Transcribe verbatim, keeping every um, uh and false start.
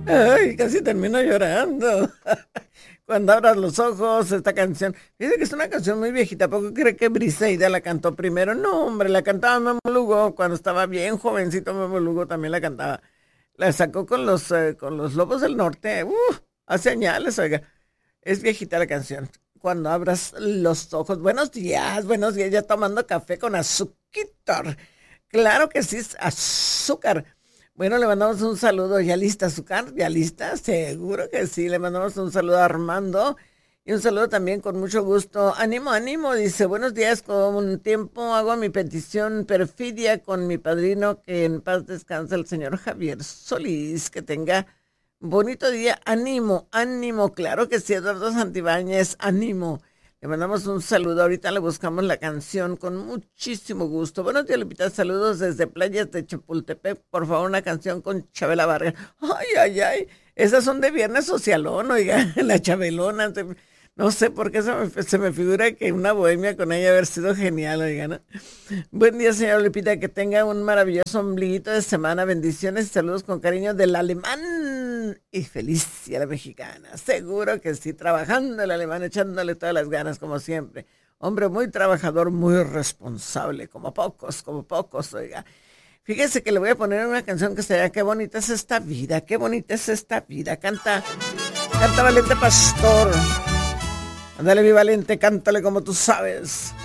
Ay, casi termino llorando. Cuando abras los ojos, esta canción. Dice que es una canción muy viejita. ¿Poco cree que Briseida la cantó primero? No, hombre, la cantaba Memo Lugo. Cuando estaba bien jovencito, Memo Lugo también la cantaba. La sacó con los, eh, con los Lobos del Norte. Uh, hace años, oiga. Es viejita la canción. Cuando abras los ojos. Buenos días, buenos días. Ya tomando café con azúcar. Claro que sí, es azúcar. Bueno, le mandamos un saludo. ¿Ya lista, azúcar? ¿Ya lista? Seguro que sí. Le mandamos un saludo a Armando. Y un saludo también con mucho gusto. Ánimo, ánimo. Dice, buenos días. Con un tiempo hago mi petición perfidia con mi padrino. Que en paz descanse el señor Javier Solís. Que tenga bonito día. Ánimo, ánimo. Claro que sí, Eduardo Santibáñez. Ánimo. Le mandamos un saludo. Ahorita le buscamos la canción con muchísimo gusto. Buenos días, Lupita. Saludos desde Playas de Chapultepec. Por favor, una canción con Chabela Vargas. Ay, ay, ay. Esas son de Viernes Socialón, oiga. La Chabelona. No sé por qué se me, se me figura que una bohemia con ella haber sido genial, oiga, ¿no? Buen día, señora Lupita. Que tenga un maravilloso ombliguito de semana. Bendiciones y saludos con cariño del alemán. Y feliz día a la mexicana. Seguro que sí, trabajando el alemán, echándole todas las ganas, como siempre. Hombre muy trabajador, muy responsable, como pocos, como pocos, oiga. Fíjese que le voy a poner una canción que se llama Qué bonita es esta vida, qué bonita es esta vida. Canta, canta Valente Pastor. Ándale, mi Valente, cántale como tú sabes.